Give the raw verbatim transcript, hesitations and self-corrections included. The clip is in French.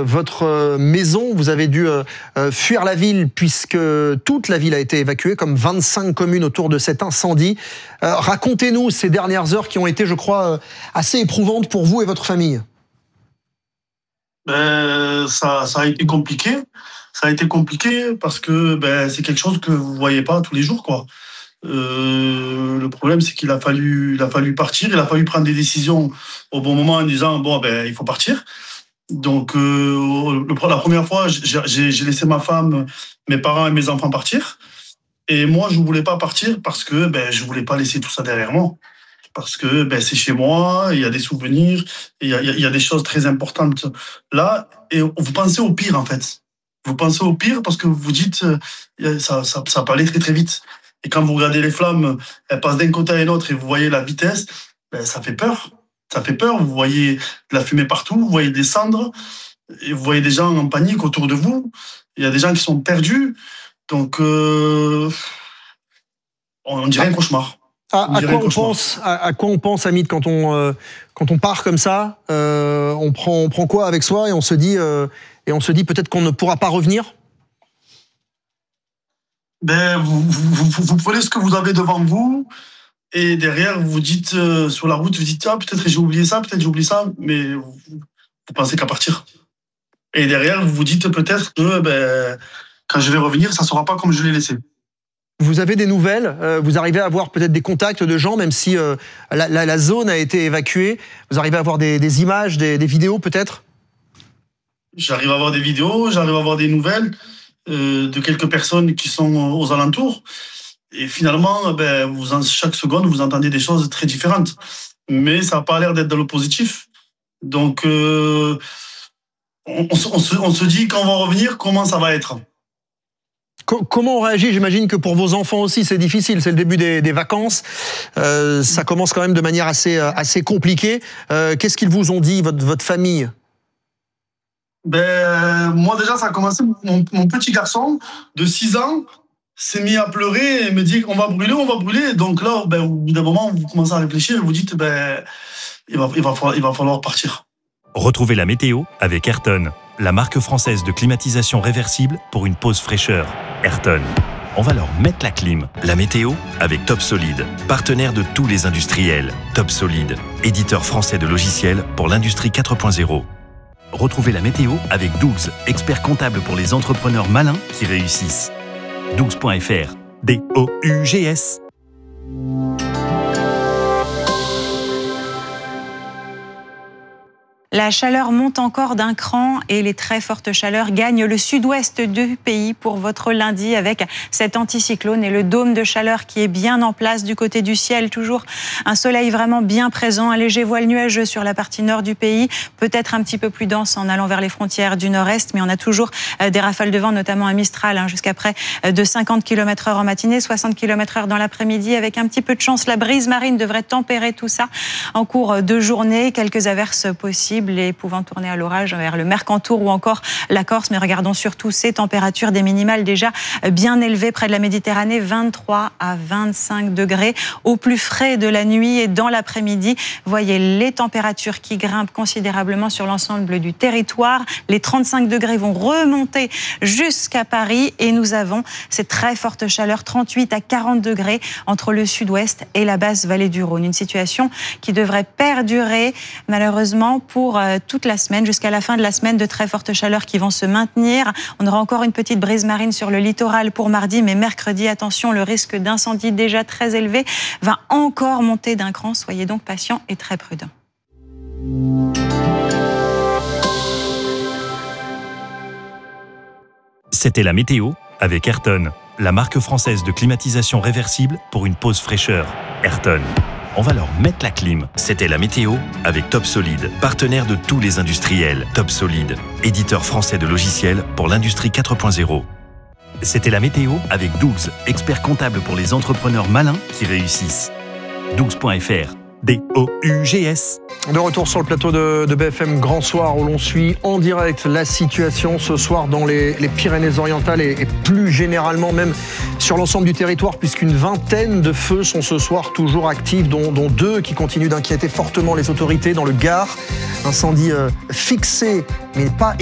votre maison. Vous avez dû euh, fuir la ville puisque toute la ville a été évacuée, comme vingt-cinq communes autour de cet incendie. Euh, racontez-nous ces dernières heures qui ont été, je crois, assez éprouvantes pour vous et votre famille. Ben, ça, ça a été compliqué. Ça a été compliqué parce que ben, c'est quelque chose que vous ne voyez pas tous les jours, quoi. Euh, le problème, c'est qu'il a fallu, il a fallu partir, il a fallu prendre des décisions au bon moment en disant bon, ben, il faut partir. Donc, euh, le, la première fois, j'ai, j'ai laissé ma femme, mes parents et mes enfants partir. Et moi, je ne voulais pas partir parce que ben, je ne voulais pas laisser tout ça derrière moi. Parce que ben, c'est chez moi, il y a des souvenirs, il y a, il y a des choses très importantes là. Et vous pensez au pire, en fait. Vous pensez au pire parce que vous vous dites euh, ça, ça, ça peut aller très, très vite. Et quand vous regardez les flammes, elles passent d'un côté à l'autre et vous voyez la vitesse, ben, ça fait peur. Ça fait peur. Vous voyez de la fumée partout, vous voyez des cendres, et vous voyez des gens en panique autour de vous. Il y a des gens qui sont perdus. Donc, euh, on dirait un cauchemar. À, à, quoi on pense, à, à quoi on pense, Hamid, quand on, euh, quand on part comme ça, euh, on, prend, on prend quoi avec soi et on se dit, euh, et on se dit peut-être qu'on ne pourra pas revenir? Ben, vous, vous, vous, vous prenez ce que vous avez devant vous et derrière, vous vous dites, euh, sur la route, vous dites, ah, peut-être j'ai oublié ça, peut-être j'ai oublié ça, mais vous, vous pensez qu'à partir. Et derrière, vous vous dites peut-être que ben, quand je vais revenir, ça ne sera pas comme je l'ai laissé. Vous avez des nouvelles, euh, vous arrivez à avoir peut-être des contacts de gens, même si euh, la, la, la zone a été évacuée. Vous arrivez à avoir des, des images, des, des vidéos peut-être? J'arrive à avoir des vidéos, j'arrive à avoir des nouvelles euh, de quelques personnes qui sont aux alentours. Et finalement, ben, vous en, chaque seconde, vous entendez des choses très différentes. Mais ça n'a pas l'air d'être dans le positif. Donc, euh, on, on, on, se, on se dit quand on va revenir, comment ça va être? Comment on réagit? J'imagine que pour vos enfants aussi, c'est difficile. C'est le début des, des vacances. Euh, ça commence quand même de manière assez, assez compliquée. Euh, qu'est-ce qu'ils vous ont dit, votre, votre famille? Ben, moi, déjà, ça a commencé. Mon, mon petit garçon de six ans s'est mis à pleurer et me dit on va brûler, on va brûler. Donc là, ben, au bout d'un moment, vous commencez à réfléchir et vous dites ben, il va, il va, falloir, il va falloir partir. Retrouvez la météo avec Ayrton, la marque française de climatisation réversible pour une pause fraîcheur. Ayrton, on va leur mettre la clim. La météo avec Top Solid, partenaire de tous les industriels. Top Solid, éditeur français de logiciels pour l'industrie quatre point zéro. Retrouvez la météo avec Dougs, expert comptable pour les entrepreneurs malins qui réussissent. dougs point f r, D O U G S. La chaleur monte encore d'un cran et les très fortes chaleurs gagnent le sud-ouest du pays pour votre lundi avec cet anticyclone et le dôme de chaleur qui est bien en place du côté du ciel. Toujours un soleil vraiment bien présent, un léger voile nuageux sur la partie nord du pays, peut-être un petit peu plus dense en allant vers les frontières du nord-est, mais on a toujours des rafales de vent, notamment à Mistral, hein, jusqu'à près de cinquante kilomètres heure en matinée, soixante kilomètres heure dans l'après-midi. Avec un petit peu de chance, la brise marine devrait tempérer tout ça en cours de journée. Quelques averses possibles et pouvant tourner à l'orage vers le Mercantour ou encore la Corse. Mais regardons surtout ces températures, des minimales déjà bien élevées près de la Méditerranée, vingt-trois à vingt-cinq degrés au plus frais de la nuit et dans l'après-midi. Voyez les températures qui grimpent considérablement sur l'ensemble du territoire. Les trente-cinq degrés vont remonter jusqu'à Paris et nous avons cette très forte chaleur, trente-huit à quarante degrés entre le sud-ouest et la basse vallée du Rhône. Une situation qui devrait perdurer malheureusement pour toute la semaine, jusqu'à la fin de la semaine, de très fortes chaleurs qui vont se maintenir. On aura encore une petite brise marine sur le littoral pour mardi, mais mercredi, attention, le risque d'incendie déjà très élevé va encore monter d'un cran. Soyez donc patients et très prudents. C'était la météo avec Ayrton, la marque française de climatisation réversible pour une pause fraîcheur. Ayrton, on va leur mettre la clim. C'était la météo avec Top Solid, partenaire de tous les industriels. Top Solid, éditeur français de logiciels pour l'industrie quatre point zéro. C'était la météo avec Dougs, expert comptable pour les entrepreneurs malins qui réussissent. dougs point f r, D O U G S. De retour sur le plateau de, de B F M Grand Soir où l'on suit en direct la situation ce soir dans les, les Pyrénées-Orientales et, et plus généralement même sur l'ensemble du territoire, puisqu'une vingtaine de feux sont ce soir toujours actifs, dont, dont deux qui continuent d'inquiéter fortement les autorités dans le Gard. Incendie euh, fixé mais pas